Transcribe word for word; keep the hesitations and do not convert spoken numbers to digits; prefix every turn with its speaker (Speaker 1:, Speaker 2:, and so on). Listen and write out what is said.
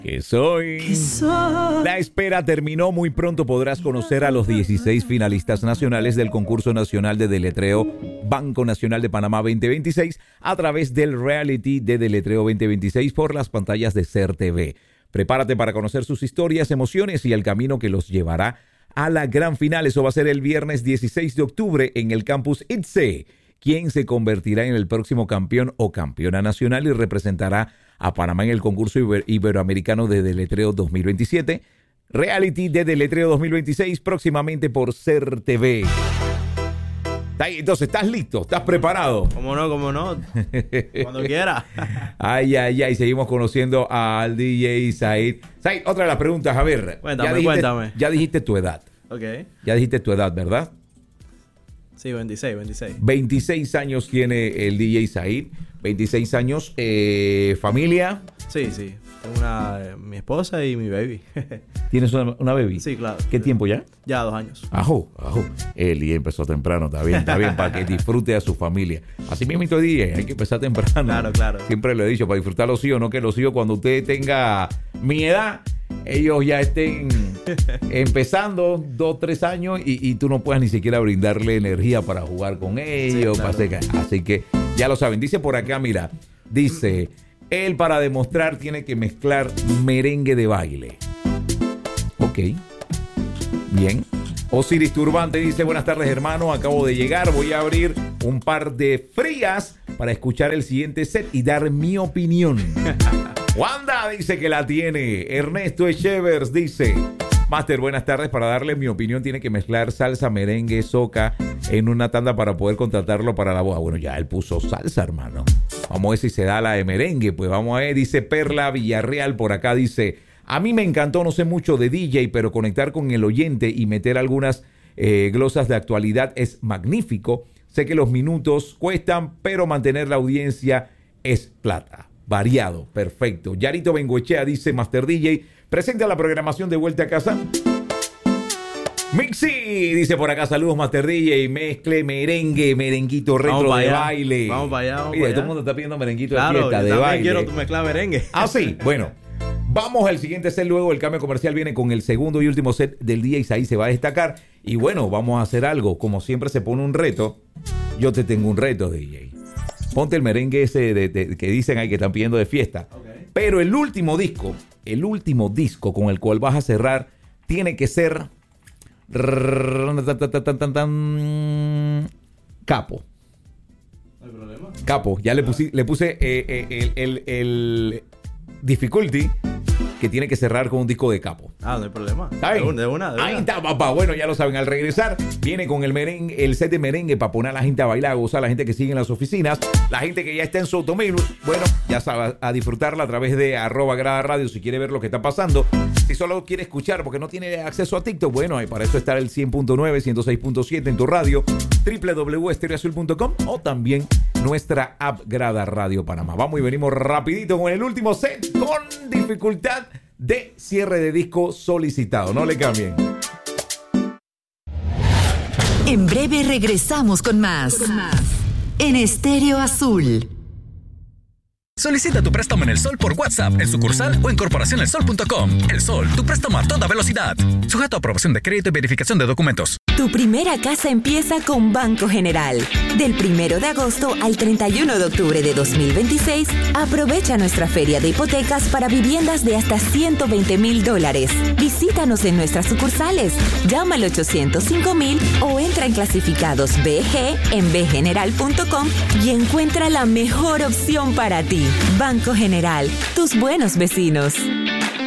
Speaker 1: Que soy.
Speaker 2: Que soy.
Speaker 1: La espera terminó. Muy pronto podrás conocer a los dieciséis finalistas nacionales del concurso nacional de deletreo Banco Nacional de Panamá veinte veintiséis a través del reality de deletreo veinte veintiséis por las pantallas de C E R T V. Prepárate para conocer sus historias, emociones y el camino que los llevará a la gran final. Eso va a ser el viernes dieciséis de octubre en el campus I T S E, quien se convertirá en el próximo campeón o campeona nacional y representará a Panamá en el concurso Iber- iberoamericano de deletreo dos mil veintisiete, reality de deletreo dos mil veintiséis, próximamente por C E R T V. Entonces, ¿estás listo? ¿Estás preparado?
Speaker 3: ¿Cómo no? ¿Cómo no? Cuando quiera.
Speaker 1: Ay, ay, ay. Seguimos conociendo al D J Said. Said, otra de las preguntas. A ver.
Speaker 3: Cuéntame,
Speaker 1: ya dijiste,
Speaker 3: cuéntame.
Speaker 1: Ya dijiste tu edad.
Speaker 3: Ok.
Speaker 1: Ya dijiste tu edad, ¿verdad?
Speaker 3: Sí, veintiséis, veintiséis.
Speaker 1: veintiséis años tiene el D J Said. veintiséis años. Eh, ¿Familia?
Speaker 3: Sí, sí. Tengo una, eh, mi esposa y mi baby.
Speaker 1: ¿Tienes una, una baby?
Speaker 3: Sí, claro.
Speaker 1: ¿Qué tiempo ya?
Speaker 3: Ya, dos años.
Speaker 1: Ajo, ajo. El D J empezó temprano, está bien, está bien, para que disfrute a su familia. Así mismo D J, hay que empezar temprano.
Speaker 3: Claro, claro.
Speaker 1: Siempre lo he dicho, para disfrutar los hijos, no que los hijos cuando usted tenga mi edad, ellos ya estén empezando dos, tres años y, y tú no puedas ni siquiera brindarle energía para jugar con ellos.
Speaker 3: Sí, claro.
Speaker 1: para hacer, así que ya lo saben. Dice por acá, mira, dice, él para demostrar tiene que mezclar merengue de baile. Ok. Bien. Osiris Turbante dice, buenas tardes hermano, acabo de llegar, voy a abrir un par de frías para escuchar el siguiente set y dar mi opinión. Wanda dice que la tiene. Ernesto Echevers dice, Master, buenas tardes, para darle mi opinión tiene que mezclar salsa, merengue, soca en una tanda para poder contratarlo para la boda. Bueno, ya él puso salsa, hermano. Vamos a ver si se da la de merengue, pues vamos a ver, dice Perla Villarreal por acá, dice, a mí me encantó, no sé mucho de D J, pero conectar con el oyente y meter algunas eh, glosas de actualidad es magnífico. Sé que los minutos cuestan, pero mantener la audiencia es plata. Variado, perfecto. Yarito Bengoechea dice, Master D J, presente a la programación de Vuelta a Casa. Mixi dice por acá, saludos Master D J, mezcle merengue, merenguito retro de
Speaker 3: allá.
Speaker 1: baile.
Speaker 3: Vamos para allá, vamos
Speaker 1: Mira,
Speaker 3: para
Speaker 1: todo el
Speaker 3: allá.
Speaker 1: mundo está pidiendo merenguito
Speaker 3: Claro,
Speaker 1: de fiesta,
Speaker 3: yo
Speaker 1: de
Speaker 3: también
Speaker 1: baile.
Speaker 3: quiero mezclar merengue.
Speaker 1: Ah, sí, bueno. Vamos al siguiente set, luego el cambio comercial viene con el segundo y último set del D J, ahí se va a destacar. Y bueno, vamos a hacer algo, como siempre se pone un reto, yo te tengo un reto, D J. Ponte el merengue ese de, de, que dicen ahí que están pidiendo de fiesta.
Speaker 3: Okay.
Speaker 1: Pero el último disco, el último disco con el cual vas a cerrar, tiene que ser Capo.
Speaker 3: No hay problema.
Speaker 1: Capo, ya le puse, le puse eh, eh, el, el, el difficulty que tiene que cerrar con un disco de Capo.
Speaker 3: Ah, no hay problema.
Speaker 1: ¿Está bien?
Speaker 3: De una, de una. De
Speaker 1: Ahí
Speaker 3: una.
Speaker 1: está, papá. Bueno, ya lo saben. Al regresar, viene con el merengue, el set de merengue para poner a la gente a bailar, a gozar, a la gente que sigue en las oficinas, la gente que ya está en su automóvil. Bueno, ya sabe, a disfrutarla a través de arroba grada radio si quiere ver lo que está pasando. Si solo quiere escuchar porque no tiene acceso a TikTok, bueno, para eso está el cien punto nueve, ciento seis punto siete en tu radio, doble u doble u doble u punto estereo azul punto com o también nuestra app Grada Radio Panamá. Vamos y venimos rapidito con el último set con dificultad de cierre de disco solicitado. No le cambien.
Speaker 4: En breve regresamos con más. Con más. En Estéreo Azul.
Speaker 5: Solicita tu préstamo en El Sol por WhatsApp, en sucursal o en corporación el sol punto com. El Sol, tu préstamo a toda velocidad. Sujeto a aprobación de crédito y verificación de documentos.
Speaker 6: Tu primera casa empieza con Banco General. Del primero de agosto al treinta y uno de octubre de dos mil veintiséis, aprovecha nuestra feria de hipotecas para viviendas de hasta ciento veinte mil dólares. Visítanos en nuestras sucursales. Llama al ochocientos cinco mil o entra en clasificados B G en b general punto com y encuentra la mejor opción para ti. Banco General, tus buenos vecinos.